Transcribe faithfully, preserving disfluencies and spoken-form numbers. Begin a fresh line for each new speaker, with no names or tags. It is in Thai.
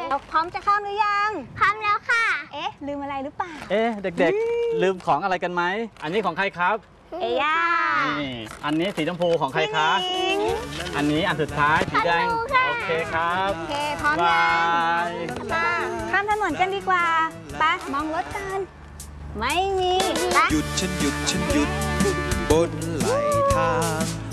เราพร้อมจะข้ามหรือยัง
พร้อมแล้วค่ะ
เอ๊ะลืมอะไรหรือเปล่า
เอ๊ะเด็กๆลืมของอะไรกันไหมอันนี้ของใครครับ
เอย่า
นี่อันนี้สีชมพูของใครคะอันนี้อันสุดท้ายสีแดงโอเคครับ
โอเคพร้อมยังมาข้ามถนนกันดีกว่าไปมองรถกันไม่มี
หยุดฉันหยุดฉันหยุดบนไหลทาง